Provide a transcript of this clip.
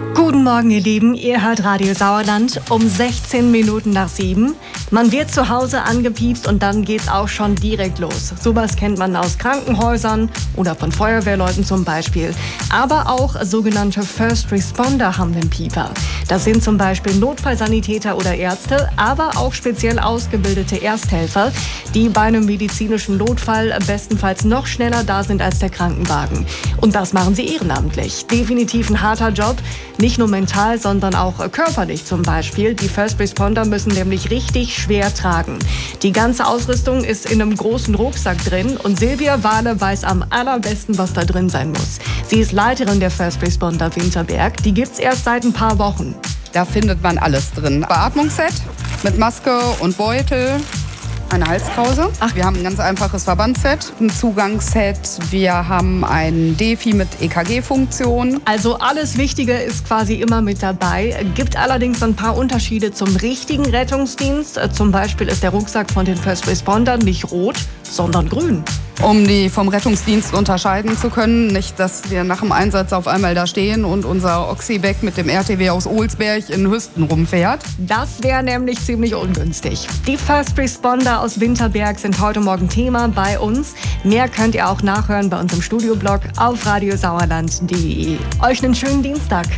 Guten Morgen, ihr Lieben. Ihr hört Radio Sauerland um 16 Minuten nach 7. Man wird zu Hause angepiepst und dann geht's auch schon direkt los. Sowas kennt man aus Krankenhäusern oder von Feuerwehrleuten zum Beispiel. Aber auch sogenannte First Responder haben den Pieper. Das sind zum Beispiel Notfallsanitäter oder Ärzte, aber auch speziell ausgebildete Ersthelfer, die bei einem medizinischen Notfall bestenfalls noch schneller da sind als der Krankenwagen. Und das machen sie ehrenamtlich. Definitiv ein harter Job. Nicht nur mental, sondern auch körperlich zum Beispiel. Die First Responder müssen nämlich richtig schwer tragen. Die ganze Ausrüstung ist in einem großen Rucksack drin und Silvia Wahle weiß am allerbesten, was da drin sein muss. Sie ist Leiterin der First Responder Winterberg. Die gibt's erst seit ein paar Wochen. Da findet man alles drin. Beatmungsset mit Maske und Beutel. Eine Halskrause. Wir haben ein ganz einfaches Verbandsset, ein Zugangsset. Wir haben ein Defi mit EKG-Funktion. Also alles Wichtige ist quasi immer mit dabei. Gibt allerdings ein paar Unterschiede zum richtigen Rettungsdienst. Zum Beispiel ist der Rucksack von den First Respondern nicht rot, sondern grün. Um die vom Rettungsdienst unterscheiden zu können. Nicht, dass wir nach dem Einsatz auf einmal da stehen und unser Oxyback mit dem RTW aus Ohlsberg in Hüsten rumfährt. Das wäre nämlich ziemlich ungünstig. Die First Responder aus Winterberg sind heute Morgen Thema bei uns. Mehr könnt ihr auch nachhören bei unserem Studioblog auf radiosauerland.de. Euch einen schönen Dienstag.